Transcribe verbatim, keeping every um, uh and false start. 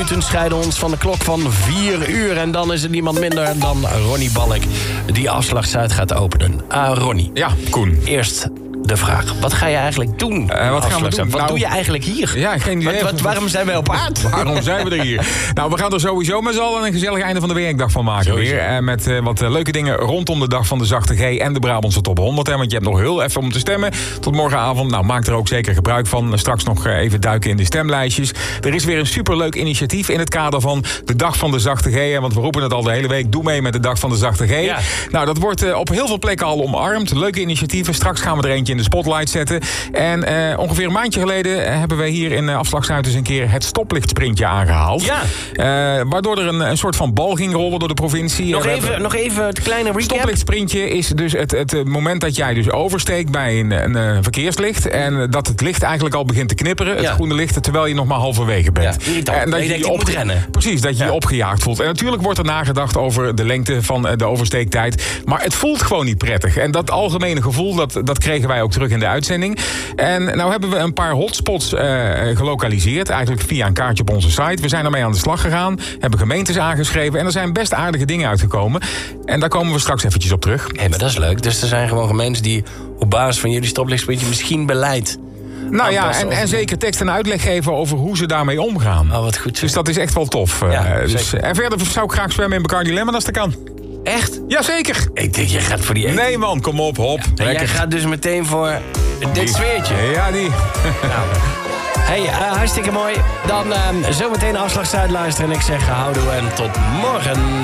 minuten scheiden ons van de klok van vier uur. En dan is het niemand minder dan Ronnie Balk die Afslag Zuid gaat openen. Uh, Ronnie. Ja, Koen. Eerst de vraag. Wat ga je eigenlijk doen? Uh, wat gaan we doen? Wat nou, doe je eigenlijk hier? Ja, geen idee. Wat, wat, waarom zijn wij op aard? Waarom zijn we er hier? Nou, we gaan er sowieso met z'n allen een gezellig einde van de werkdag van maken Sowieso. weer. Uh, met uh, wat uh, leuke dingen rondom de dag van de Zachte G en de Brabantse Top honderd. Hè, want je hebt nog heel even om te stemmen tot morgenavond. Nou, maak er ook zeker gebruik van. Straks nog uh, even duiken in de stemlijstjes. Er is weer een superleuk initiatief in het kader van de dag van de Zachte G. Hè, want we roepen het al de hele week. Doe mee met de dag van de Zachte G. Ja. Nou, dat wordt uh, op heel veel plekken al omarmd. Leuke initiatieven. Straks gaan we er eentje in de spotlight zetten. En uh, ongeveer een maandje geleden hebben we hier in uh, Afslag Zuid eens een keer het stoplichtssprintje aangehaald. Ja. Uh, waardoor er een, een soort van bal ging rollen door de provincie. Nog Uh, even, hebben... nog even het kleine recap. Stoplichtssprintje is dus het, het moment dat jij dus oversteekt bij een, een, een verkeerslicht. En dat het licht eigenlijk al begint te knipperen. Het Ja. groene licht, terwijl je nog maar halverwege bent. Ja, irritant. En dat je je denkt, je ik moet rennen. Precies, dat je Ja. je opgejaagd voelt. En natuurlijk wordt er nagedacht over de lengte van de oversteektijd. Maar het voelt gewoon niet prettig. En dat algemene gevoel, dat, dat kregen wij ook terug in de uitzending. En nou hebben we een paar hotspots uh, gelokaliseerd. Eigenlijk via een kaartje op onze site. We zijn ermee aan de slag gegaan. Hebben gemeentes aangeschreven. En er zijn best aardige dingen uitgekomen. En daar komen we straks eventjes op terug. Hé, maar dat is leuk. Dus er zijn gewoon gemeentes die op basis van jullie stoplichtssprintje misschien beleid Nou ja, aanpassen en, of- en zeker tekst en uitleg geven over hoe ze daarmee omgaan. Oh, wat goed. Dus dat is echt wel tof. Uh, Ja, dus, zeker. en verder zou ik graag zwemmen in Bacardi Lemon als dat kan. Echt? Jazeker. Ik denk, je gaat voor die eten. Nee man, kom op, hop. En jij Lekker. gaat dus meteen voor dit sfeertje. Ja, die. Nou. Hey, uh, hartstikke mooi. Dan uh, zometeen Afslag Zuid luisteren. En ik zeg houden en tot morgen.